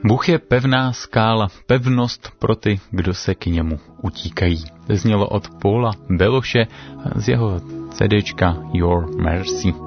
Bůh je pevná skála, pevnost pro ty, kdo se k němu utíkají. Znělo od Paula Beloše z jeho CDčka Your Mercy.